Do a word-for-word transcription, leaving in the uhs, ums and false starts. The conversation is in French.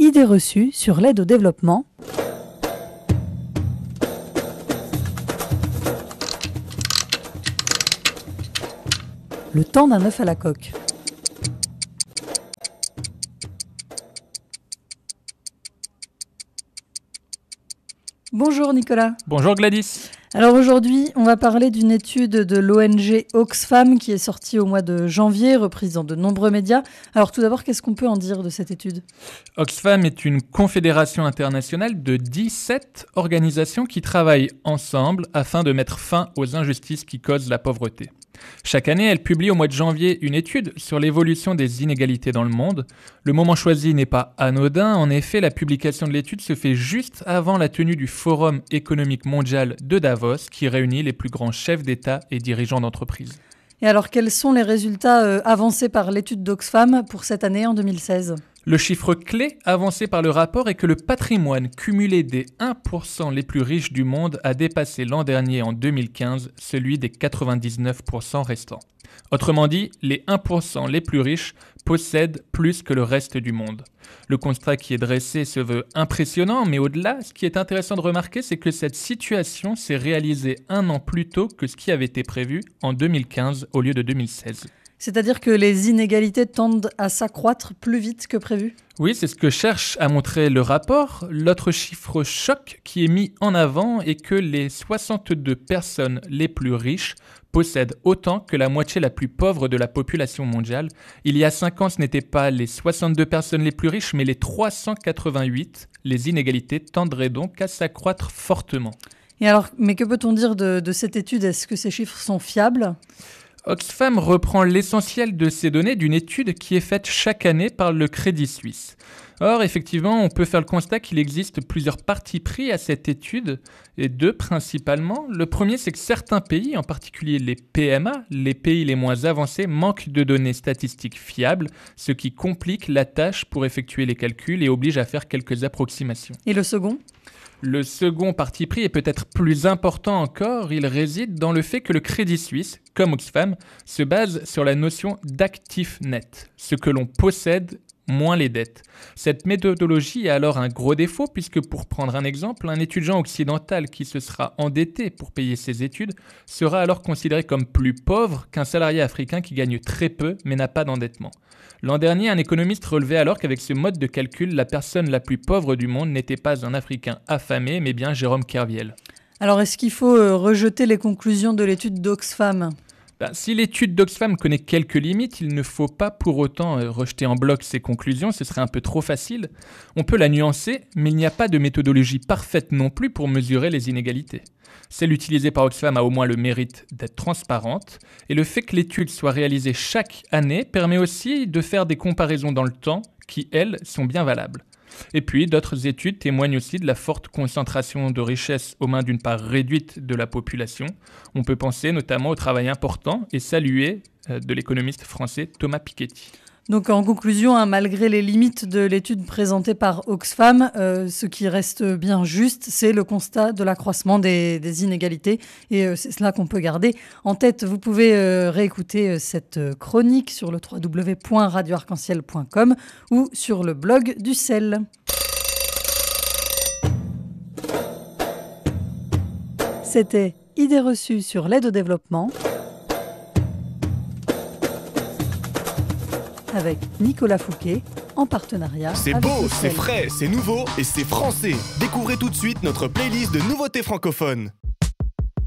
Idées reçues sur l'aide au développement. Le temps d'un œuf à la coque. Bonjour Nicolas. Bonjour Gladys. Alors aujourd'hui, on va parler d'une étude de l'O N G Oxfam qui est sortie au mois de janvier, reprise dans de nombreux médias. Alors tout d'abord, qu'est-ce qu'on peut en dire de cette étude ? Oxfam est une confédération internationale de dix-sept organisations qui travaillent ensemble afin de mettre fin aux injustices qui causent la pauvreté. Chaque année, elle publie au mois de janvier une étude sur l'évolution des inégalités dans le monde. Le moment choisi n'est pas anodin. En effet, la publication de l'étude se fait juste avant la tenue du Forum économique mondial de Davos, qui réunit les plus grands chefs d'État et dirigeants d'entreprises. Et alors, quels sont les résultats euh, avancés par l'étude d'Oxfam pour cette année en deux mille seize ? Le chiffre clé avancé par le rapport est que le patrimoine cumulé des un pour cent les plus riches du monde a dépassé l'an dernier, en deux mille quinze, celui des quatre-vingt-dix-neuf pour cent restants. Autrement dit, les un pour cent les plus riches possèdent plus que le reste du monde. Le constat qui est dressé se veut impressionnant, mais au-delà, ce qui est intéressant de remarquer, c'est que cette situation s'est réalisée un an plus tôt que ce qui avait été prévu en deux mille quinze au lieu de deux mille seize. C'est-à-dire que les inégalités tendent à s'accroître plus vite que prévu ? Oui, c'est ce que cherche à montrer le rapport. L'autre chiffre choc qui est mis en avant est que les soixante-deux personnes les plus riches possèdent autant que la moitié la plus pauvre de la population mondiale. Il y a cinq ans, ce n'étaient pas les soixante-deux personnes les plus riches, mais les trois cent quatre-vingt-huit. Les inégalités tendraient donc à s'accroître fortement. Et alors, mais que peut-on dire de, de cette étude ? Est-ce que ces chiffres sont fiables ? Oxfam reprend l'essentiel de ces données d'une étude qui est faite chaque année par le Crédit Suisse. Or, effectivement, on peut faire le constat qu'il existe plusieurs partis pris à cette étude, et deux principalement. Le premier, c'est que certains pays, en particulier les P M A, les pays les moins avancés, manquent de données statistiques fiables, ce qui complique la tâche pour effectuer les calculs et oblige à faire quelques approximations. Et le second ? Le second parti pris est peut-être plus important encore. Il réside dans le fait que le Crédit Suisse, comme Oxfam, se base sur la notion d'actif net, ce que l'on possède moins les dettes. Cette méthodologie a alors un gros défaut puisque, pour prendre un exemple, un étudiant occidental qui se sera endetté pour payer ses études sera alors considéré comme plus pauvre qu'un salarié africain qui gagne très peu mais n'a pas d'endettement. L'an dernier, un économiste relevait alors qu'avec ce mode de calcul, la personne la plus pauvre du monde n'était pas un Africain affamé, mais bien Jérôme Kerviel. Alors, est-ce qu'il faut euh, rejeter les conclusions de l'étude d'Oxfam ? Ben, si l'étude d'Oxfam connaît quelques limites, il ne faut pas pour autant euh, rejeter en bloc ses conclusions, ce serait un peu trop facile. On peut la nuancer, mais il n'y a pas de méthodologie parfaite non plus pour mesurer les inégalités. Celle utilisée par Oxfam a au moins le mérite d'être transparente, et le fait que l'étude soit réalisée chaque année permet aussi de faire des comparaisons dans le temps qui, elles, sont bien valables. Et puis, d'autres études témoignent aussi de la forte concentration de richesses aux mains d'une part réduite de la population. On peut penser notamment au travail important et salué euh, de l'économiste français Thomas Piketty. Donc en conclusion, hein, malgré les limites de l'étude présentée par Oxfam, euh, ce qui reste bien juste, c'est le constat de l'accroissement des, des inégalités. Et euh, c'est cela qu'on peut garder en tête. Vous pouvez euh, réécouter euh, cette chronique sur le w w w point radio arc en ciel point com ou sur le blog du C E L. C'était Idées reçues sur l'aide au développement, avec Nicolas Fouquet, en partenariat C'est avec beau, le C E c'est L. frais, c'est nouveau et c'est français. Découvrez tout de suite notre playlist de nouveautés francophones.